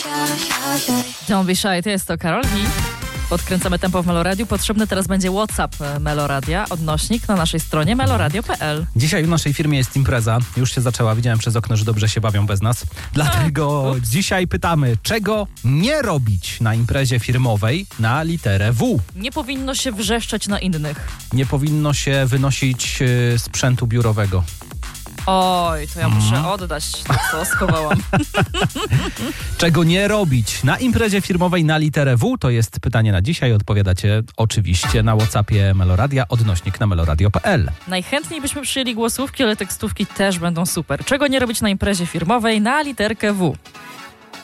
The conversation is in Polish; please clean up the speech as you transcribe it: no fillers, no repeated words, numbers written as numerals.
Don't be shy, to jest to Karol G. Podkręcamy tempo w Meloradiu. Potrzebny teraz będzie WhatsApp Meloradia, odnośnik na naszej stronie meloradio.pl. Dzisiaj w naszej firmie jest impreza. Już się zaczęła, widziałem przez okno, że dobrze się bawią bez nas. Dlatego dzisiaj pytamy, czego nie robić na imprezie firmowej na literę W. Nie powinno się wrzeszczeć na innych. Nie powinno się wynosić sprzętu biurowego. Oj, to ja muszę oddać to, co schowałam. Czego nie robić na imprezie firmowej na literę W? To jest pytanie na dzisiaj. Odpowiadacie oczywiście na WhatsAppie Meloradia, odnośnik na meloradio.pl. Najchętniej byśmy przyjęli głosówki, ale tekstówki też będą super. Czego nie robić na imprezie firmowej na literkę W?